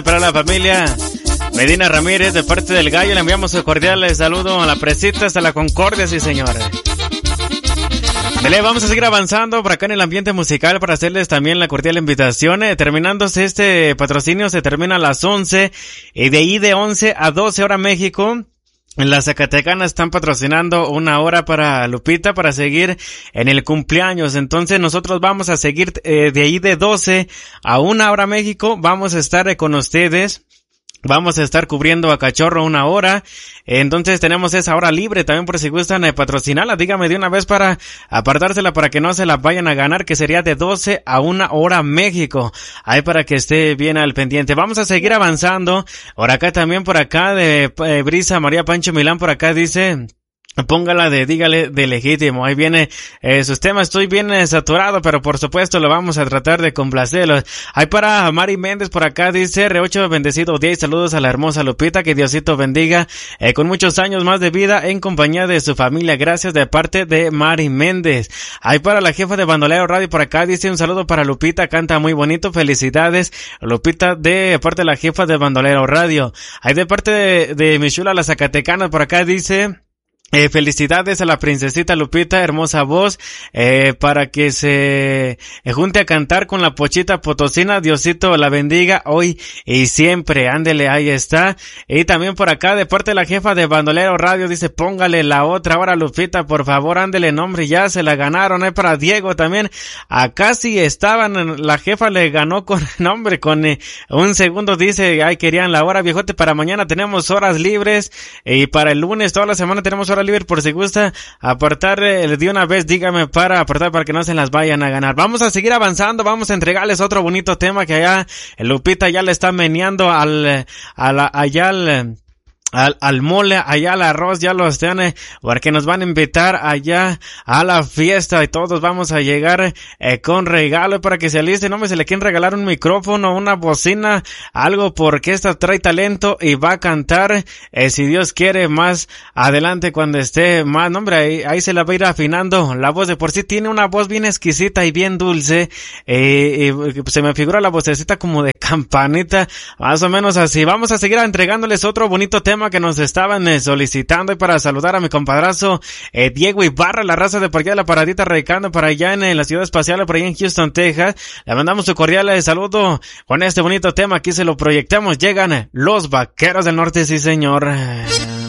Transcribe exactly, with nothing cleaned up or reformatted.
Para la familia Medina Ramírez, de parte del Gallo, le enviamos un cordial saludo a la presita hasta la Concordia, sí señor. Dele, vamos a seguir avanzando por acá en el ambiente musical para hacerles también la cordial invitación. Eh, terminándose este patrocinio, se termina a las once, y de ahí de once a doce hora México. Las Zacatecanas están patrocinando una hora para Lupita para seguir en el cumpleaños. Entonces nosotros vamos a seguir eh, de ahí de doce a una hora México. Vamos a estar eh, con ustedes. Vamos a estar cubriendo a Cachorro una hora. Entonces tenemos esa hora libre también por si gustan eh, patrocinarla. Dígame de una vez para apartársela para que no se la vayan a ganar, que sería de doce a una hora México. Ahí para que esté bien al pendiente. Vamos a seguir avanzando. Por acá también, por acá de eh, Brisa María Pancho Milán, por acá dice... Póngala de dígale de legítimo. Ahí viene eh, sus temas. Estoy bien eh, saturado, pero por supuesto lo vamos a tratar de complacerlos. Ahí para Mari Méndez por acá dice R ocho bendecido día y saludos a la hermosa Lupita, que Diosito bendiga eh, con muchos años más de vida en compañía de su familia. Gracias de parte de Mari Méndez. Ahí para la jefa de Bandolero Radio por acá dice un saludo para Lupita, canta muy bonito. Felicidades Lupita de parte de la jefa de Bandolero Radio. Ahí de parte de, de mi chula la Zacatecana por acá dice... Eh, felicidades a la princesita Lupita, hermosa voz, eh, para que se eh, junte a cantar con la Pochita Potosina. Diosito la bendiga hoy y siempre. Ándele, ahí está. Y también por acá, de parte de la jefa de Bandolero Radio, dice, póngale la otra hora, Lupita, por favor, ándele, nombre, ya se la ganaron. Eh, para Diego también, acá sí estaban, la jefa le ganó con, nombre, con eh, un segundo, dice, ay, querían la hora, viejote, para mañana tenemos horas libres, eh, y para el lunes, toda la semana tenemos horas libre, por si gusta apartar eh, de una vez, dígame para apartar para que no se las vayan a ganar. Vamos a seguir avanzando, vamos a entregarles otro bonito tema que allá el Lupita ya le está meneando al, a la, allá al, Al, al mole, allá al arroz, ya lo están, eh, porque nos van a invitar allá a la fiesta y todos vamos a llegar eh, con regalo para que se alisten. No me se le quieren regalar un micrófono, una bocina, algo, porque esta trae talento y va a cantar, eh, si Dios quiere, más adelante cuando esté más, no, hombre, ahí, ahí se la va a ir afinando la voz. De por sí tiene una voz bien exquisita y bien dulce, eh, y se me figura la vocecita como de campanita, más o menos así. Vamos a seguir entregándoles otro bonito tema que nos estaban eh, solicitando, y para saludar a mi compadrazgo eh, Diego Ibarra, la raza de por allá de la Paradita, radicando para allá en, en la ciudad espacial, por allá en Houston, Texas. Le mandamos su cordial eh, saludo con este bonito tema. Aquí se lo proyectamos. Llegan eh, los Vaqueros del Norte, sí señor.